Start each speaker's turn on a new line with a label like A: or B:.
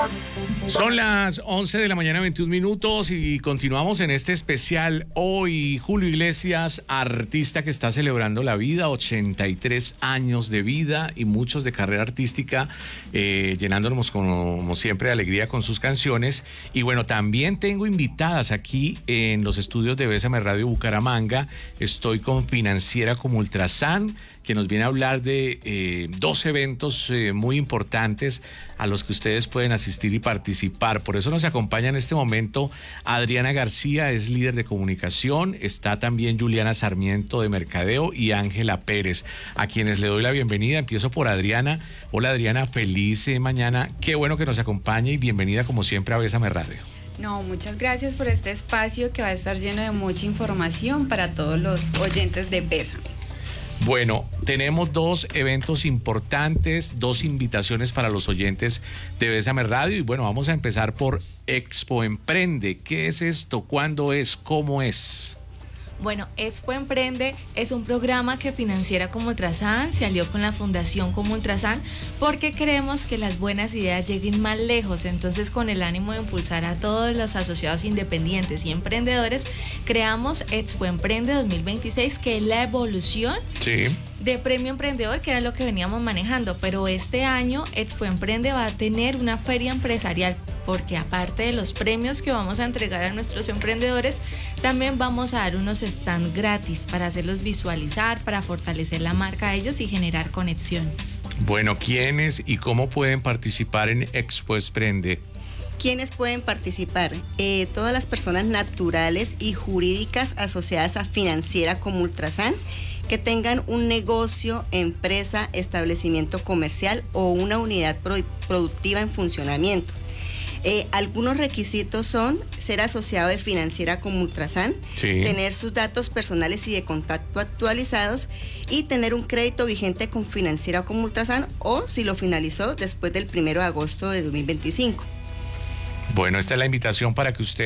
A: Son las 11 de la mañana, 21 minutos, y continuamos en este especial. Hoy, Julio Iglesias, artista que está celebrando la vida, 83 años de vida y muchos de carrera artística, llenándonos como siempre de alegría con sus canciones. Y bueno, también tengo invitadas aquí en los estudios de Bésame Radio Bucaramanga. Estoy con Financiera como Ultrasan, que nos viene a hablar de dos eventos muy importantes a los que ustedes pueden asistir y participar. Por eso nos acompaña en este momento Adriana García, es líder de comunicación. Está también Juliana Sarmiento de Mercadeo y Ángela Pérez, a quienes le doy la bienvenida. Empiezo por Adriana. Hola Adriana, feliz mañana. Qué bueno que nos acompañe y bienvenida como siempre a Bésame Radio.
B: No, muchas gracias por este espacio que va a estar lleno de mucha información para todos los oyentes de Bésame.
A: Bueno, tenemos dos eventos importantes, dos invitaciones para los oyentes de Bésame Radio y bueno, vamos a empezar por Expo Emprende. ¿Qué es esto? ¿Cuándo es? ¿Cómo es?
C: Bueno, Expo Emprende es un programa que Financiera como Ultrasan se alió con la Fundación como Ultrasan porque queremos que las buenas ideas lleguen más lejos. Entonces, con el ánimo de impulsar a todos los asociados independientes y emprendedores, creamos Expo Emprende 2026, que es la evolución de Premio Emprendedor, que era lo que veníamos manejando. Pero este año Expo Emprende va a tener una feria empresarial, porque aparte de los premios que vamos a entregar a nuestros emprendedores, también vamos a dar unos stands gratis para hacerlos visualizar, para fortalecer la marca de ellos y generar conexión.
A: Bueno, ¿quiénes y cómo pueden participar en Expo Emprende?
D: ¿Quiénes pueden participar? Todas las personas naturales y jurídicas asociadas a Financiera como Ultrasan, que tengan un negocio, empresa, establecimiento comercial o una unidad productiva en funcionamiento. Algunos requisitos son ser asociado de Financiera como Ultrasan, tener sus datos personales y de contacto actualizados y tener un crédito vigente con Financiera como Ultrasan o si lo finalizó después del 1 de agosto de 2025.
A: Bueno, esta es la invitación para que usted